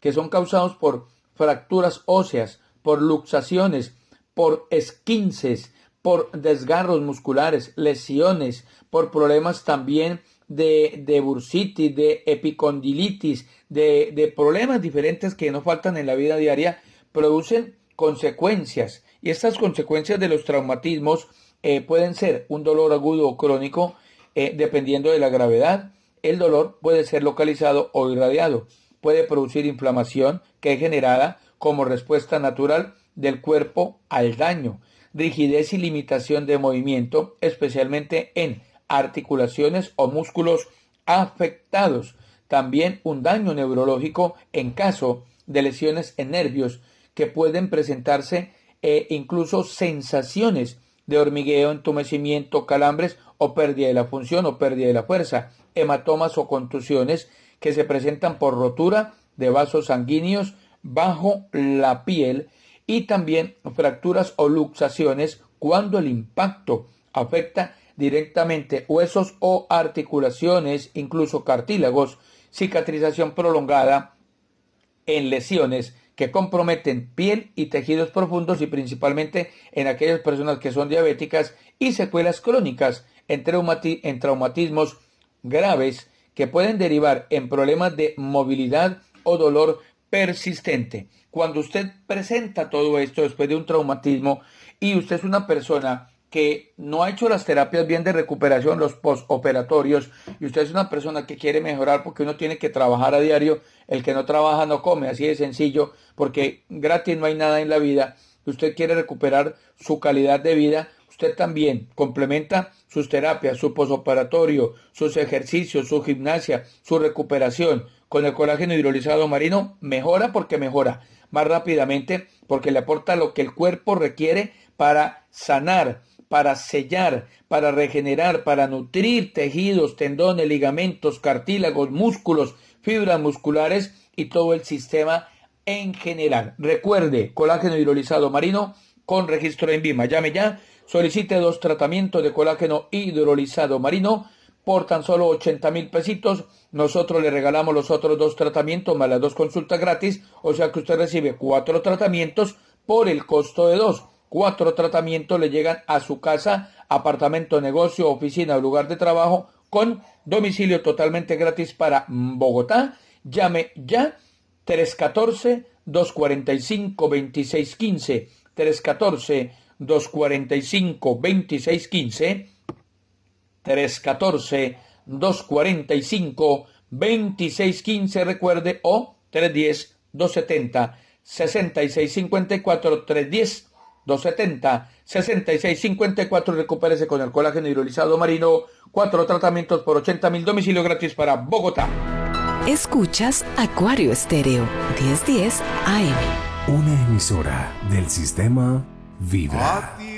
que son causados por fracturas óseas, por luxaciones, por esquinces, por desgarros musculares, lesiones, por problemas también de bursitis, de epicondilitis, de problemas diferentes que no faltan en la vida diaria, producen consecuencias. Y estas consecuencias de los traumatismos pueden ser un dolor agudo o crónico, dependiendo de la gravedad. El dolor puede ser localizado o irradiado. Puede producir inflamación que es generada como respuesta natural del cuerpo al daño, rigidez y limitación de movimiento, especialmente en articulaciones o músculos afectados. También un daño neurológico en caso de lesiones en nervios que pueden presentarse incluso sensaciones de hormigueo, entumecimiento, calambres o pérdida de la función o pérdida de la fuerza, hematomas o contusiones que se presentan por rotura de vasos sanguíneos bajo la piel y también fracturas o luxaciones cuando el impacto afecta directamente huesos o articulaciones, incluso cartílagos, cicatrización prolongada en lesiones que comprometen piel y tejidos profundos y principalmente en aquellas personas que son diabéticas y secuelas crónicas en traumatismos graves que pueden derivar en problemas de movilidad o dolor persistente. Cuando usted presenta todo esto después de un traumatismo y usted es una persona que no ha hecho las terapias bien de recuperación, los postoperatorios, y usted es una persona que quiere mejorar porque uno tiene que trabajar a diario, el que no trabaja no come, así de sencillo, porque gratis no hay nada en la vida, usted quiere recuperar su calidad de vida, usted también complementa sus terapias, su postoperatorio, sus ejercicios, su gimnasia, su recuperación con el colágeno hidrolizado marino, mejora porque mejora más rápidamente, porque le aporta lo que el cuerpo requiere para sanar, para sellar, para regenerar, para nutrir tejidos, tendones, ligamentos, cartílagos, músculos, fibras musculares y todo el sistema en general. Recuerde, colágeno hidrolizado marino con registro en Vima. Llame ya, solicite 2 tratamientos de colágeno hidrolizado marino por tan solo 80,000 pesitos. Nosotros le regalamos los otros 2 tratamientos más las 2 consultas gratis, o sea que usted recibe 4 tratamientos por el costo de 2. 4 tratamientos le llegan a su casa, apartamento, negocio, oficina o lugar de trabajo con domicilio totalmente gratis para Bogotá. Llame ya 314-245-2615, 314-245-2615, 314-245-2615, recuerde, o 310-270-6654, 310-270-6654. Recupérese con el colágeno hidrolizado marino. 4 tratamientos por 80,000, domicilio gratis para Bogotá. Escuchas Acuario Estéreo 1010 AM. Una emisora del sistema Vibra.